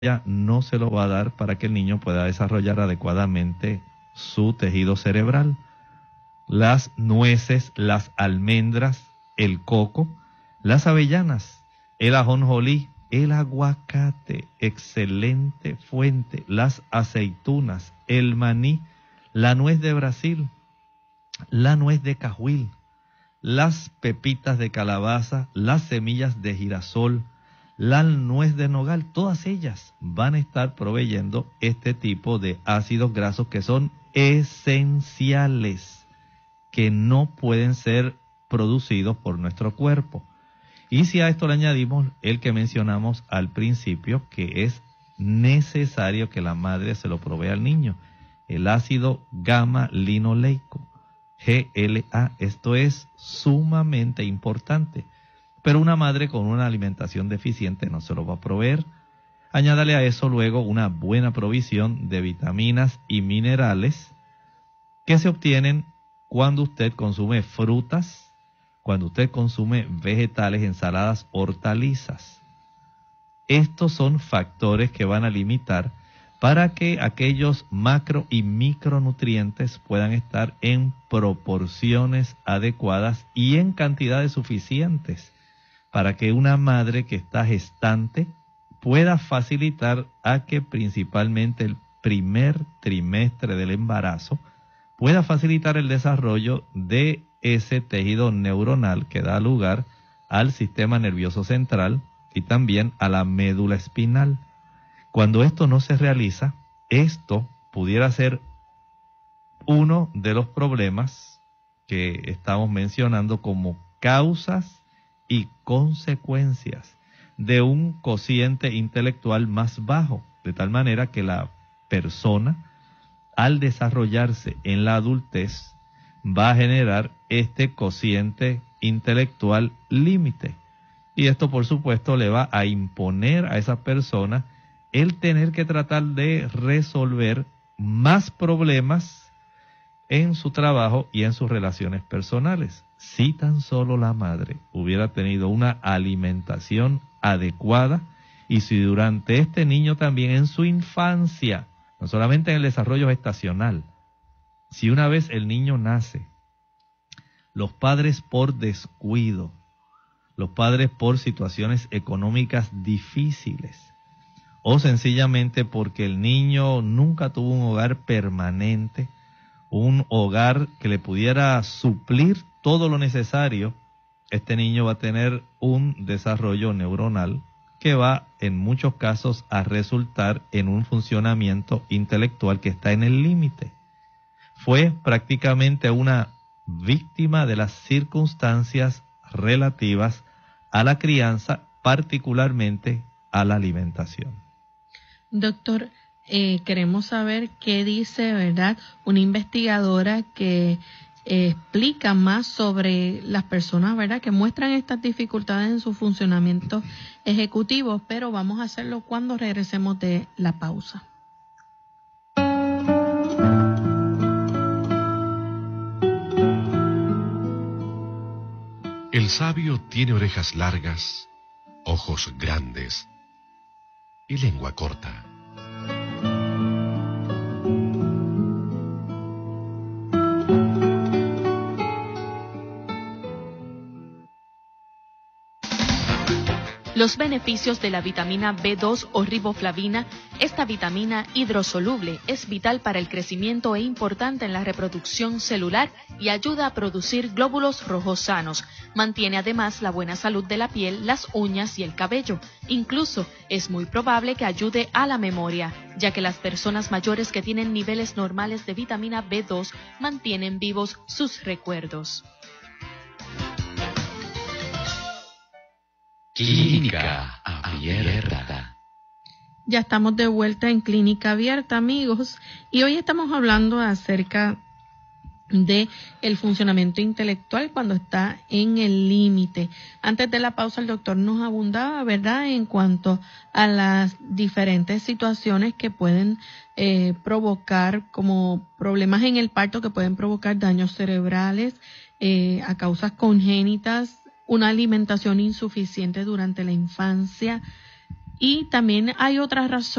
no se lo va a dar para que el niño pueda desarrollar adecuadamente su tejido cerebral. Las nueces, las almendras, el coco, las avellanas, el ajonjolí, el aguacate, excelente fuente, las aceitunas, el maní, la nuez de Brasil, la nuez de cajuil, las pepitas de calabaza, las semillas de girasol, la nuez de nogal, todas ellas van a estar proveyendo este tipo de ácidos grasos que son esenciales, que no pueden ser producidos por nuestro cuerpo. Y si a esto le añadimos el que mencionamos al principio, que es necesario que la madre se lo provea al niño, el ácido gamma-linoleico, GLA, esto es sumamente importante. Pero una madre con una alimentación deficiente no se lo va a proveer. Añádale a eso luego una buena provisión de vitaminas y minerales que se obtienen cuando usted consume frutas, cuando usted consume vegetales, ensaladas, hortalizas. Estos son factores que van a limitar para que aquellos macro y micronutrientes puedan estar en proporciones adecuadas y en cantidades suficientes para que una madre que está gestante pueda facilitar a que principalmente el primer trimestre del embarazo pueda facilitar el desarrollo de ese tejido neuronal que da lugar al sistema nervioso central y también a la médula espinal. Cuando esto no se realiza, esto pudiera ser uno de los problemas que estamos mencionando como causas y consecuencias de un cociente intelectual más bajo, de tal manera que la persona, al desarrollarse en la adultez, va a generar este cociente intelectual límite. Y esto, por supuesto, le va a imponer a esa persona el tener que tratar de resolver más problemas en su trabajo y en sus relaciones personales. Si tan solo la madre hubiera tenido una alimentación adecuada y si durante este niño también en su infancia, no solamente en el desarrollo gestacional, si una vez el niño nace, los padres por descuido, los padres por situaciones económicas difíciles o sencillamente porque el niño nunca tuvo un hogar permanente, un hogar que le pudiera suplir todo lo necesario, este niño va a tener un desarrollo neuronal que va en muchos casos a resultar en un funcionamiento intelectual que está en el límite. Fue prácticamente una víctima de las circunstancias relativas a la crianza, particularmente a la alimentación. Doctor, queremos saber qué dice, ¿verdad?, una investigadora que explica más sobre las personas, ¿verdad?, que muestran estas dificultades en su funcionamiento ejecutivo, pero vamos a hacerlo cuando regresemos de la pausa. El sabio tiene orejas largas, ojos grandes y lengua corta. Los beneficios de la vitamina B2 o riboflavina. Esta vitamina hidrosoluble es vital para el crecimiento e importante en la reproducción celular y ayuda a producir glóbulos rojos sanos. Mantiene además la buena salud de la piel, las uñas y el cabello. Incluso es muy probable que ayude a la memoria, ya que las personas mayores que tienen niveles normales de vitamina B2 mantienen vivos sus recuerdos. Clínica Abierta. Ya estamos de vuelta en Clínica Abierta, amigos, y hoy estamos hablando acerca de el funcionamiento intelectual cuando está en el límite. Antes de la pausa el doctor nos abundaba, ¿verdad?, en cuanto a las diferentes situaciones que pueden provocar como problemas en el parto, que pueden provocar daños cerebrales a causas congénitas, una alimentación insuficiente durante la infancia Y también hay otras razones